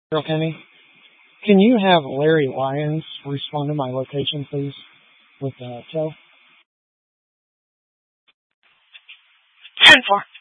Girl Kenny, can you have Larry Lyons respond to my location, please, with Joe? 10-4.